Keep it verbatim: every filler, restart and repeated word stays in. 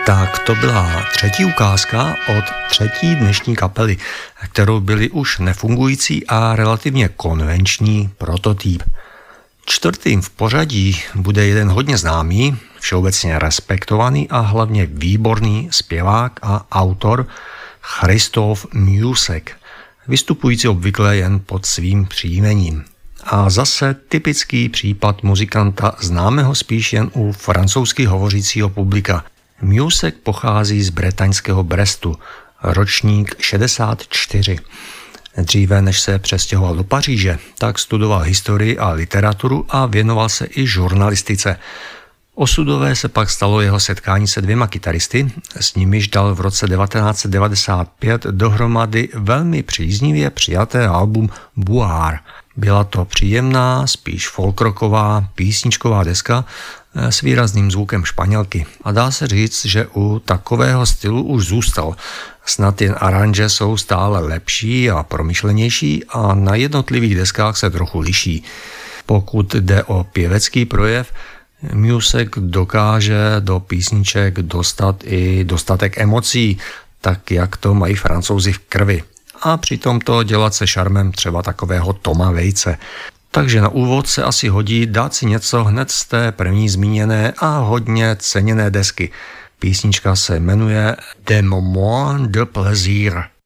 Tak to byla třetí ukázka od třetí dnešní kapely, kterou byli už nefungující a relativně konvenční prototyp. Čtvrtým v pořadí bude jeden hodně známý, všeobecně respektovaný a hlavně výborný zpěvák a autor Christoph Musek, vystupující obvykle jen pod svým příjmením. A zase typický případ muzikanta známého spíš jen u francouzsky hovořícího publika. Musek pochází z bretaňského Brestu, ročník šedesát čtyři. Dříve než se přestěhoval do Paříže, tak studoval historii a literaturu a věnoval se i žurnalistice. Osudové se pak stalo jeho setkání se dvěma kytaristy, s nimiž dal v roce devatenáct set devadesát pět dohromady velmi příznivě přijaté album Boire. Byla to příjemná, spíš folkrocková písničková deska s výrazným zvukem Španělky. A dá se říct, že u takového stylu už zůstal. Snad jen aranže jsou stále lepší a promyšlenější a na jednotlivých deskách se trochu liší. Pokud jde o pěvecký projev, Musek dokáže do písniček dostat i dostatek emocí, tak jak to mají Francouzi v krvi. A přitom to dělat se šarmem třeba takového Toma Waitse. Takže na úvod se asi hodí dát si něco hned z té první zmíněné a hodně ceněné desky. Písnička se jmenuje Des Moments de Plaisir.